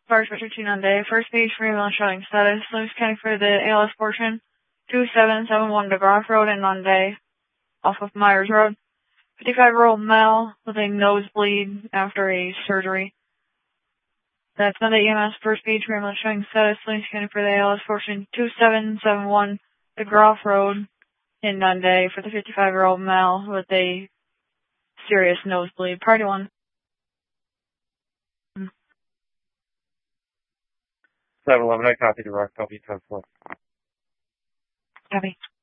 Fire Special 2 Nunde. First page for ambulance showing status. Lewis County for the ALS portion. 2771 DeGraff Road in Nunde, off of Myers Road. 55-year-old male with a nosebleed after a surgery. That's Nunde EMS. First page for ambulance showing status. Lewis County for the ALS portion. 2771 DeGraff Road in Nunde for the 55-year-old male with a serious nosebleed. Party 1. 711, I copy direct. I'll be 10-4. Copy.